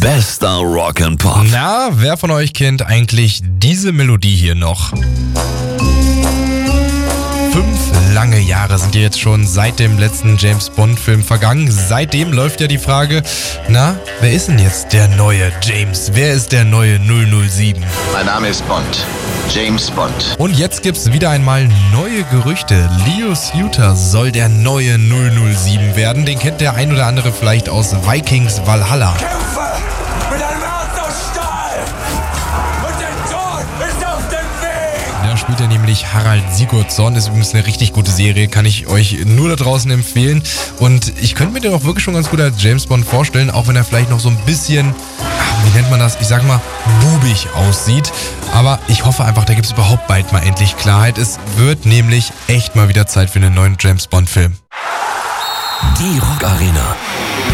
Bester Rock and Pop. Na, wer von euch kennt eigentlich diese Melodie hier noch? 5 lange Jahre sind jetzt schon seit dem letzten James-Bond-Film vergangen. Seitdem läuft ja die Frage, na, wer ist denn jetzt der neue James? Wer ist der neue 007? Mein Name ist Bond. James Bond. Und jetzt gibt's wieder einmal neue Gerüchte. Leo Suter soll der neue 007 werden. Den kennt der ein oder andere vielleicht aus Vikings Valhalla. Kämpfe mit einem Herz aus Stahl und der Tod ist auf dem Weg. Da spielt er nämlich Harald Sigurdsson. Ist übrigens eine richtig gute Serie, kann ich euch nur da draußen empfehlen. Und ich könnte mir den auch wirklich schon ganz gut als James Bond vorstellen, auch wenn er vielleicht noch so ein bisschen, wie nennt man das, ich sag mal, bubig aussieht. Aber ich hoffe einfach, da gibt es überhaupt bald mal endlich Klarheit. Es wird nämlich echt mal wieder Zeit für einen neuen James Bond Film. Die Rock Arena.